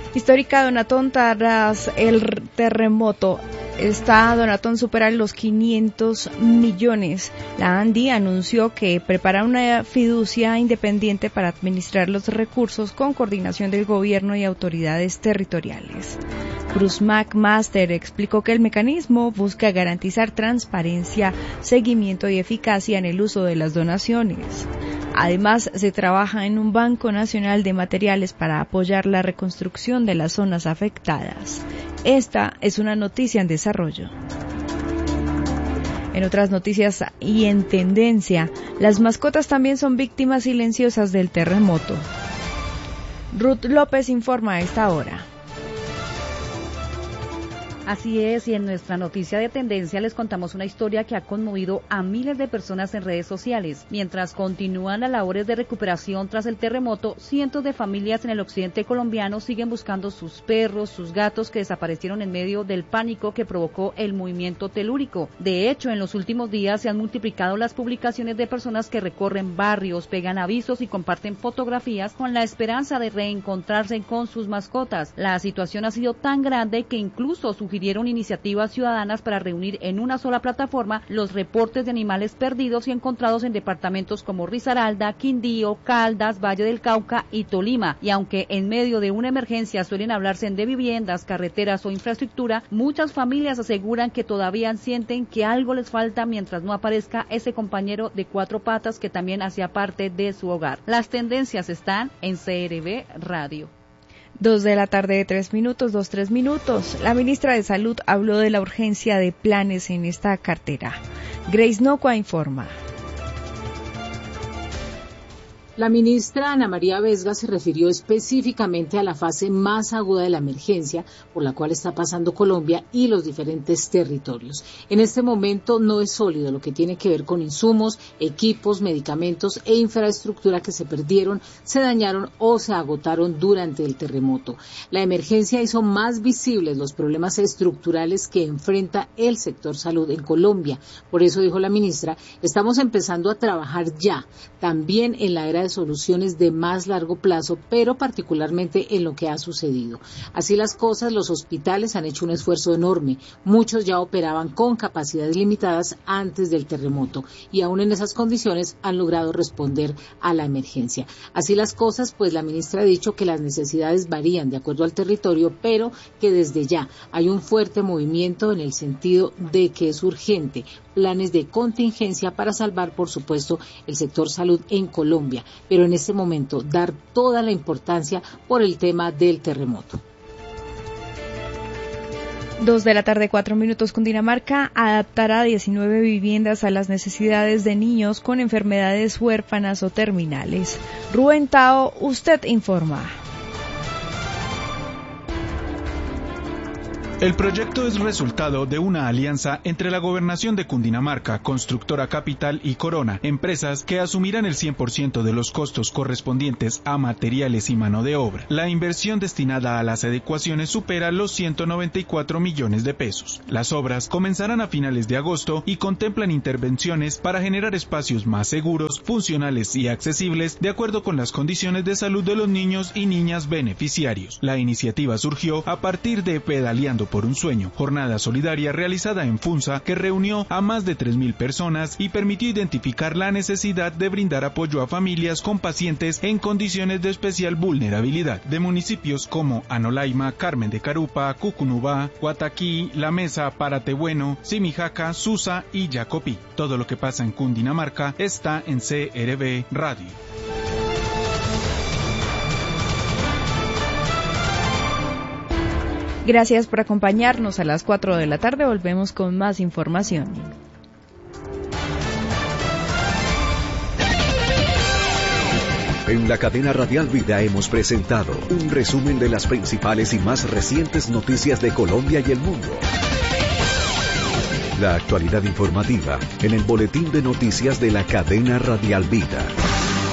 Histórica Donatón tras el terremoto. Esta Donatón supera los 500 millones. La ANDI anunció que prepara una fiducia independiente para administrar los recursos con coordinación del gobierno y autoridades territoriales. Bruce McMaster explicó que el mecanismo busca garantizar transparencia, seguimiento y eficacia en el uso de las donaciones. Además, se trabaja en un Banco Nacional de Materiales para apoyar la reconstrucción de las zonas afectadas. Esta es una noticia en desarrollo. En otras noticias y en tendencia, las mascotas también son víctimas silenciosas del terremoto. Ruth López informa a esta hora. Así es, y en nuestra noticia de tendencia les contamos una historia que ha conmovido a miles de personas en redes sociales. Mientras continúan las labores de recuperación tras el terremoto, cientos de familias en el occidente colombiano siguen buscando sus perros, sus gatos que desaparecieron en medio del pánico que provocó el movimiento telúrico. De hecho, en los últimos días se han multiplicado las publicaciones de personas que recorren barrios, pegan avisos y comparten fotografías con la esperanza de reencontrarse con sus mascotas. La situación ha sido tan grande que incluso sugirieron iniciativas ciudadanas para reunir en una sola plataforma los reportes de animales perdidos y encontrados en departamentos como Risaralda, Quindío, Caldas, Valle del Cauca y Tolima. Y aunque en medio de una emergencia suelen hablarse de viviendas, carreteras o infraestructura, muchas familias aseguran que todavía sienten que algo les falta mientras no aparezca ese compañero de cuatro patas que también hacía parte de su hogar. Las tendencias están en CRB Radio. 2:03 p.m, 2:03 p.m. La ministra de Salud habló de la urgencia de planes en esta cartera. Grace Nocua informa. La ministra Ana María Vesga se refirió específicamente a la fase más aguda de la emergencia por la cual está pasando Colombia y los diferentes territorios. En este momento no es sólido lo que tiene que ver con insumos, equipos, medicamentos e infraestructura que se perdieron, se dañaron o se agotaron durante el terremoto. La emergencia hizo más visibles los problemas estructurales que enfrenta el sector salud en Colombia. Por eso, dijo la ministra, estamos empezando a trabajar ya, también en la era de soluciones de más largo plazo, pero particularmente en lo que ha sucedido. Así las cosas, los hospitales han hecho un esfuerzo enorme. Muchos ya operaban con capacidades limitadas antes del terremoto y aún en esas condiciones han logrado responder a la emergencia. Así las cosas, pues la ministra ha dicho que las necesidades varían de acuerdo al territorio, pero que desde ya hay un fuerte movimiento en el sentido de que es urgente planes de contingencia para salvar, por supuesto, el sector salud en Colombia, pero en este momento dar toda la importancia por el tema del terremoto. 2:04 p.m. Cundinamarca adaptará 19 viviendas a las necesidades de niños con enfermedades huérfanas o terminales. Rubén Tao, usted informa. El proyecto es resultado de una alianza entre la Gobernación de Cundinamarca, Constructora Capital y Corona, empresas que asumirán el 100% de los costos correspondientes a materiales y mano de obra. La inversión destinada a las adecuaciones supera los 194 millones de pesos. Las obras comenzarán a finales de agosto y contemplan intervenciones para generar espacios más seguros, funcionales y accesibles de acuerdo con las condiciones de salud de los niños y niñas beneficiarios. La iniciativa surgió a partir de Pedaleando por un Sueño, jornada solidaria realizada en Funza que reunió a más de 3.000 personas y permitió identificar la necesidad de brindar apoyo a familias con pacientes en condiciones de especial vulnerabilidad, de municipios como Anolaima, Carmen de Carupa, Cucunubá, Guataquí, La Mesa, Paratebueno, Simijaca, Susa y Yacopí. Todo lo que pasa en Cundinamarca está en CRB Radio. Gracias por acompañarnos. A las 4 de la tarde volvemos con más información. En la cadena Radial Vida hemos presentado un resumen de las principales y más recientes noticias de Colombia y el mundo. La actualidad informativa en el boletín de noticias de la cadena Radial Vida.